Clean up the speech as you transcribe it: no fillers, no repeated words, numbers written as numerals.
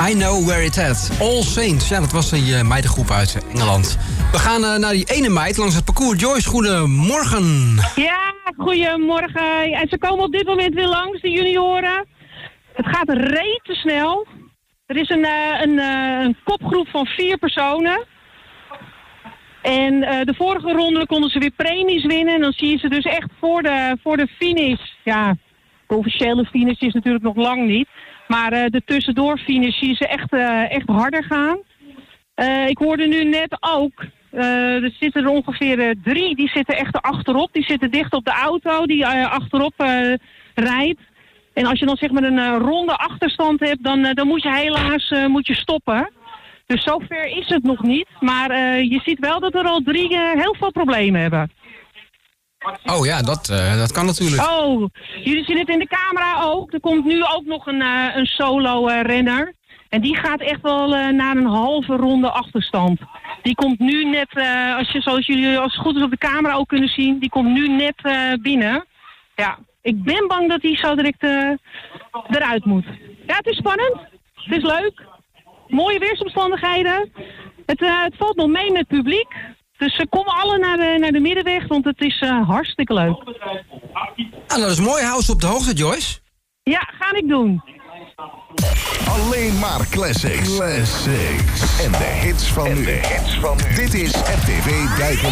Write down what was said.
I Know Where It's At. All Saints. Ja, dat was die meidengroep uit Engeland. We gaan naar die ene meid langs het parcours. Joyce, goedemorgen. Ja, goedemorgen. En ze komen op dit moment weer langs, de junioren. Het gaat rete snel. Er is een kopgroep van 4 personen. En de vorige ronde konden ze weer premies winnen. En dan zie je ze dus echt voor de finish. Ja, de officiële finish is natuurlijk nog lang niet. Maar de tussendoor finish zie je ze echt harder gaan. Ik hoorde nu net ook, er zitten er ongeveer 3, die zitten echt achterop. Die zitten dicht op de auto die achterop rijdt. En als je dan zeg maar een ronde achterstand hebt, dan moet je helaas stoppen. Dus zover is het nog niet. Maar je ziet wel dat er al 3 heel veel problemen hebben. Oh ja, dat kan natuurlijk. Oh, jullie zien het in de camera ook. Er komt nu ook nog een solo-renner. En die gaat echt wel naar een halve ronde achterstand. Die komt nu net, zoals jullie als het goed is op de camera ook kunnen zien, die komt nu net binnen. Ja, ik ben bang dat hij zo direct eruit moet. Ja, het is spannend. Het is leuk. Mooie weersomstandigheden. Het valt nog mee met het publiek. Dus ze komen alle naar de middenweg, want het is hartstikke leuk. Nou, dat is mooi. Hou ze op de hoogte, Joyce. Ja, ga ik doen. Alleen maar classics. En de hits van nu. Dit is RTV Dijk en